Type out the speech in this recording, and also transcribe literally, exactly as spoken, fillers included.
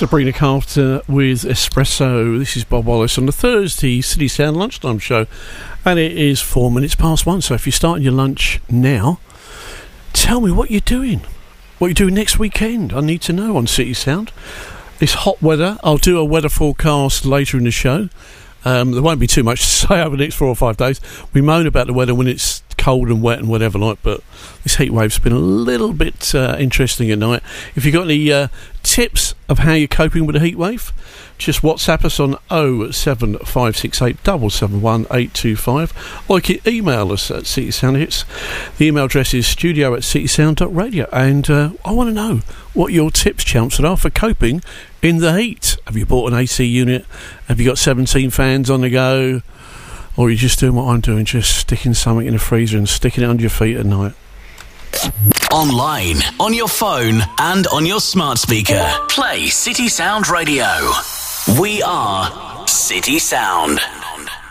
Sabrina Carpenter with Espresso. This is Bob Wallace on the Thursday City Sound Lunchtime Show, and it is four minutes past one. So if you're starting your lunch now, tell me what you're doing. What you're doing next weekend. I need to know on City Sound. It's hot weather. I'll do a weather forecast later in the show. Um, there won't be too much to say over the next four or five days. We moan about the weather when it's cold and wet and whatever like, but this heat wave's been a little bit uh, interesting at night. If you've got any uh, tips of how you're coping with the heat wave, just WhatsApp us on oh seven five six eight seven seven one eight two five, or you can email us at City Sound Hits. The email address is studio at citysound dot radio, and uh, I want to know what your tips, champs, are for coping in the heat. Have you bought an A C unit? Have you got seventeen fans on the go? Or are you just doing what I'm doing, just sticking something in the freezer and sticking it under your feet at night? Online, on your phone, and on your smart speaker. Play City Sound Radio. We are City Sound.